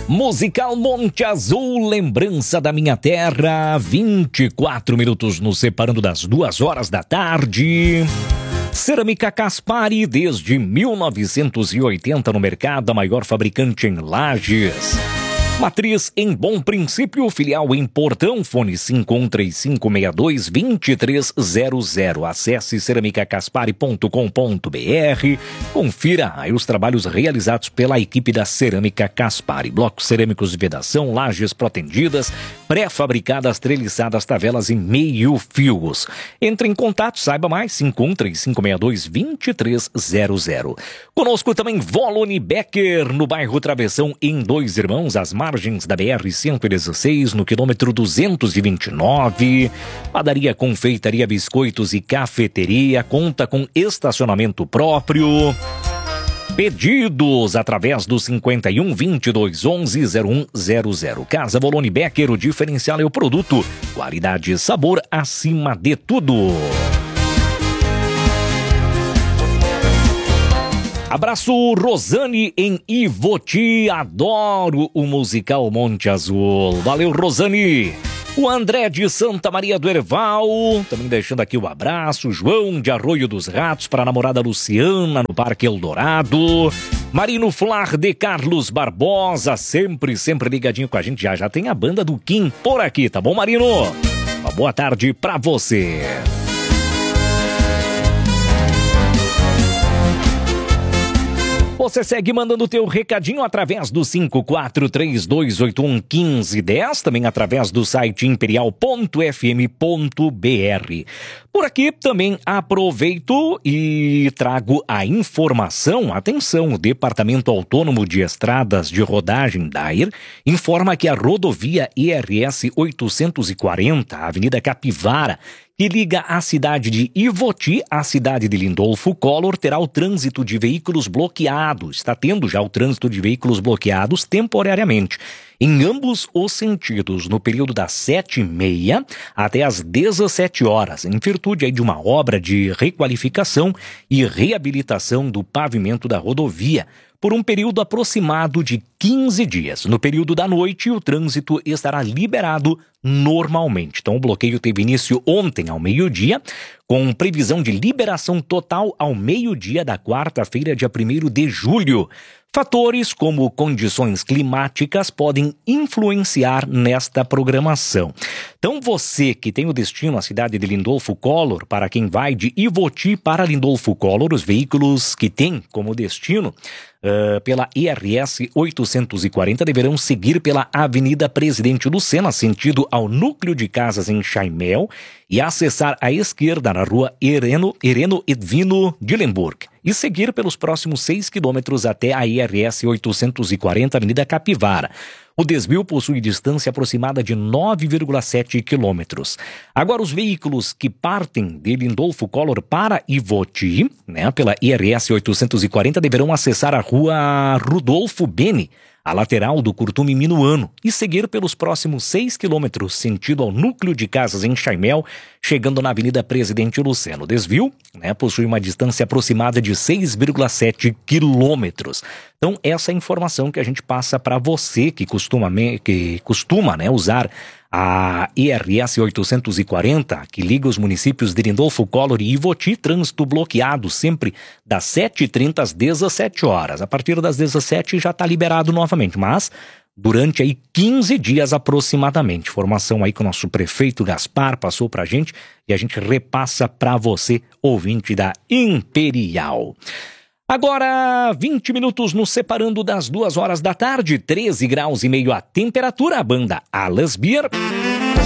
Musical Monte Azul, lembrança da minha terra, 24 minutos nos separando das 2 horas da tarde. Cerâmica Caspari, desde 1980 no mercado, a maior fabricante em Lages. Matriz em Bom Princípio, filial em Portão, fone 513562-2300. Acesse ceramicacaspari.com.br. Confira aí os trabalhos realizados pela equipe da Cerâmica Caspari. Blocos cerâmicos de vedação, lajes protendidas, pré-fabricadas, treliçadas, tavelas e meio-fios. Entre em contato, saiba mais, 513562-2300. Conosco também Volone Becker, no bairro Travessão, em Dois Irmãos, as margens da BR-116, no quilômetro 229. Padaria, confeitaria, biscoitos e cafeteria, conta com estacionamento próprio. Pedidos através do 51 22 11 0100. Casa Volone Becker, o diferencial é o produto. Qualidade e sabor acima de tudo. Abraço, Rosane em Ivoti, adoro o musical Monte Azul. Valeu, Rosane. O André de Santa Maria do Herval, também deixando aqui o abraço. João de Arroio dos Ratos para a namorada Luciana no Parque Eldorado. Marino Flar de Carlos Barbosa, sempre ligadinho com a gente. Já tem a banda do Kim por aqui, tá bom, Marino? Uma boa tarde pra você. Você segue mandando o teu recadinho através do 5432811510, também através do site imperial.fm.br. Por aqui também aproveito e trago a informação. Atenção, o Departamento Autônomo de Estradas de Rodagem, DAER, informa que a rodovia IRS 840, Avenida Capivara, que liga a cidade de Ivoti à cidade de Lindolfo Collor, terá o trânsito de veículos bloqueados. Está tendo já o trânsito de veículos bloqueados temporariamente, em ambos os sentidos, no período das 7h30 até as 17 horas, em virtude aí de uma obra de requalificação e reabilitação do pavimento da rodovia, por um período aproximado de 15 dias. No período da noite, o trânsito estará liberado normalmente. Então, o bloqueio teve início ontem ao meio-dia, com previsão de liberação total ao meio-dia da quarta-feira, dia 1º de julho. Fatores como condições climáticas podem influenciar nesta programação. Então, você que tem o destino à cidade de Lindolfo Collor, para quem vai de Ivoti para Lindolfo Collor, os veículos que têm como destino pela IRS 840 deverão seguir pela Avenida Presidente Lucena, sentido ao núcleo de casas em Chaimel, e acessar à esquerda na rua Hereno Edvino Dillenburg, e seguir pelos próximos 6 quilômetros até a IRS 840, Avenida Capivara. O desvio possui distância aproximada de 9,7 quilômetros. Agora, os veículos que partem de Lindolfo Collor para Ivoti, pela IRS 840, deverão acessar a rua Rudolfo Bene, a lateral do Curtume Minuano, e seguir pelos próximos 6 quilômetros, sentido ao núcleo de casas em Chaimel, chegando na Avenida Presidente Lucena. O desvio possui uma distância aproximada de 6,7 quilômetros. Então, essa é a informação que a gente passa para você que costuma usar a IRS 840, que liga os municípios de Lindolfo Collor e Ivoti. Trânsito bloqueado sempre das 7h30 às 17 horas. A partir das 17 já está liberado novamente, mas durante aí 15 dias aproximadamente. Informação aí que o nosso prefeito Gaspar passou pra gente e a gente repassa para você, ouvinte da Imperial. Agora, 20 minutos nos separando das 2 horas da tarde, 13 graus e meio a temperatura. A banda Alas Beer